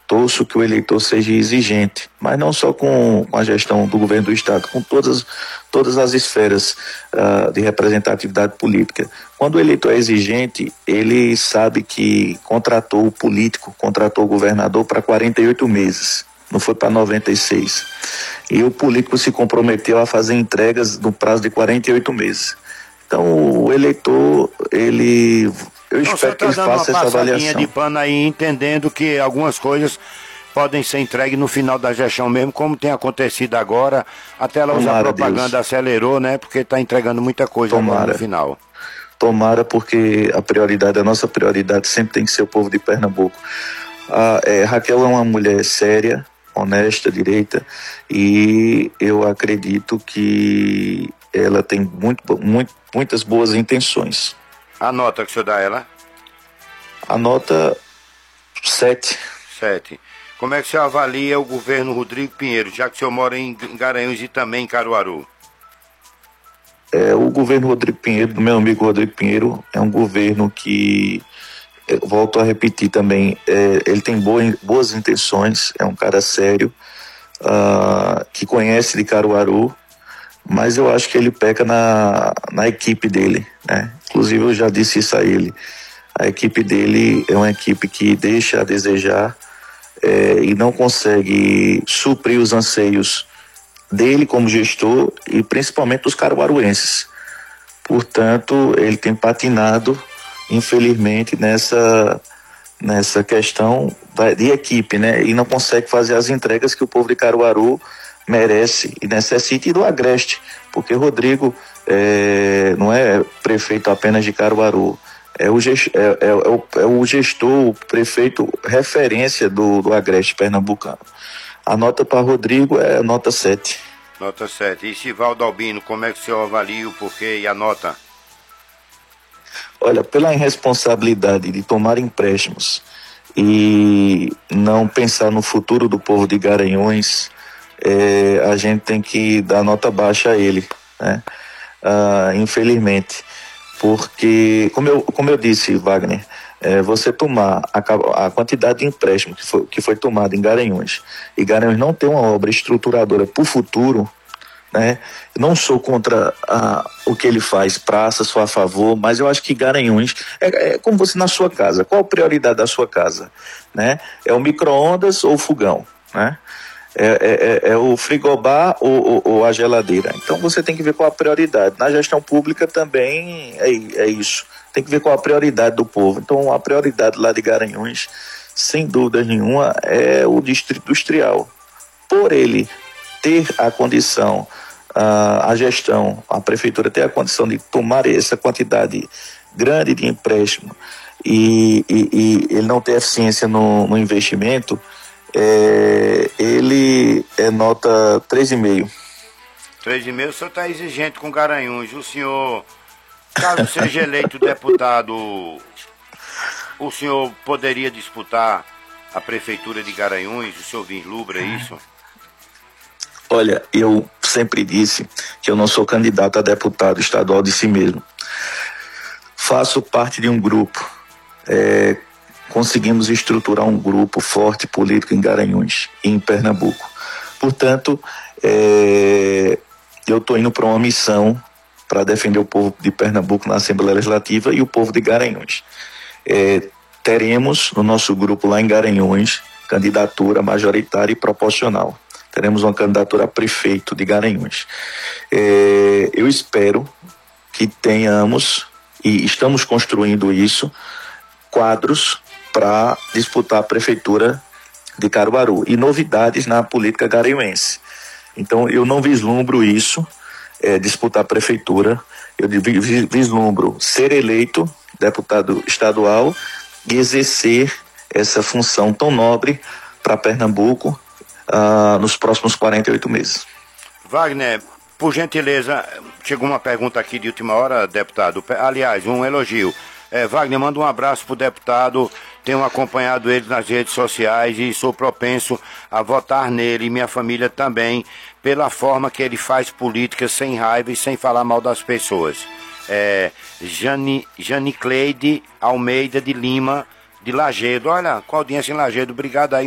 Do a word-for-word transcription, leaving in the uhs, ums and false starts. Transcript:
torço que o eleitor seja exigente, mas não só com, com a gestão do governo do estado, com todas, todas as esferas uh, de representatividade política. Quando o eleitor é exigente, ele sabe que contratou o político, contratou o governador para quarenta e oito meses, não foi para noventa e seis. E o político se comprometeu a fazer entregas no prazo de quarenta e oito meses. Então o eleitor, ele... Eu então, espero tá que ele faça essa avaliação. De pano aí, entendendo que algumas coisas podem ser entregues no final da gestão mesmo, como tem acontecido agora. Até ela usa a propaganda, Deus. Acelerou, né? Porque está entregando muita coisa Tomara. Agora no final. Tomara, porque a prioridade, a nossa prioridade sempre tem que ser o povo de Pernambuco. A é, Raquel é uma mulher séria, honesta, direita, e eu acredito que ela tem muito, muito, muitas boas intenções. A nota que o senhor dá a ela? A nota sete. Sete. Como é que o senhor avalia o governo Rodrigo Pinheiro, já que o senhor mora em Garanhuns e também em Caruaru? É, o governo Rodrigo Pinheiro, do meu amigo Rodrigo Pinheiro, é um governo que, eu volto a repetir também, é, ele tem boa, boas intenções, é um cara sério, uh, que conhece de Caruaru, mas eu acho que ele peca na, na equipe dele, né? Inclusive eu já disse isso a ele. A equipe dele é uma equipe que deixa a desejar é, e não consegue suprir os anseios dele como gestor e principalmente dos caruaruenses. Portanto, ele tem patinado, infelizmente, nessa, nessa questão de equipe, né? E não consegue fazer as entregas que o povo de Caruaru merece e necessita, e do Agreste, porque Rodrigo é, não é prefeito apenas de Caruaru, é o, gest, é, é, é, o, é o gestor, o prefeito referência do, do Agreste pernambucano. A nota para Rodrigo é nota sete. Nota sete. E Sivaldo Albino, como é que o senhor avalia o porquê e a nota? Olha, pela irresponsabilidade de tomar empréstimos e não pensar no futuro do povo de Garanhuns, É, a gente tem que dar nota baixa a ele, né? Ah, infelizmente, porque, como eu, como eu disse, Wagner, é, você tomar a, a quantidade de empréstimo que foi, que foi tomada em Garanhuns, e Garanhuns não tem uma obra estruturadora para o futuro, né? Não sou contra ah, o que ele faz, praça, sou a favor, mas eu acho que Garanhuns é, é como você na sua casa. Qual a prioridade da sua casa, né? É o micro-ondas ou o fogão, né? É, é, é o frigobar ou, ou, ou a geladeira. Então você tem que ver qual a prioridade. Na gestão pública também é, é isso. Tem que ver qual a prioridade do povo. Então a prioridade lá de Garanhuns, sem dúvida nenhuma, é o distrito industrial. Por ele ter a condição, a, a gestão, a prefeitura ter a condição de tomar essa quantidade grande de empréstimo e, e, e ele não ter eficiência no, no investimento, É, ele é nota três vírgula cinco. três vírgula cinco, o senhor está exigente com Garanhuns. O senhor, caso seja eleito deputado, o senhor poderia disputar a prefeitura de Garanhuns? O senhor vislumbra isso? Olha, eu sempre disse que eu não sou candidato a deputado estadual de si mesmo. Faço parte de um grupo, é, conseguimos estruturar um grupo forte político em Garanhuns e em Pernambuco. Portanto, é, eu estou indo para uma missão para defender o povo de Pernambuco na Assembleia Legislativa e o povo de Garanhuns. É, teremos no nosso grupo lá em Garanhuns candidatura majoritária e proporcional. Teremos uma candidatura a prefeito de Garanhuns. É, eu espero que tenhamos, e estamos construindo isso, quadros para disputar a prefeitura de Caruaru e novidades na política garanhuense. Então eu não vislumbro isso, é, disputar a prefeitura, eu vislumbro ser eleito deputado estadual e exercer essa função tão nobre para Pernambuco uh, nos próximos quarenta e oito meses. Wagner, por gentileza, chegou uma pergunta aqui de última hora, deputado, aliás, um elogio. É, Wagner, manda um abraço pro deputado, tenho acompanhado ele nas redes sociais e sou propenso a votar nele e minha família também, pela forma que ele faz política sem raiva e sem falar mal das pessoas. É, Jane, Jane Cleide Almeida de Lima, de Lagedo. Olha, com audiência em Lagedo, obrigado aí.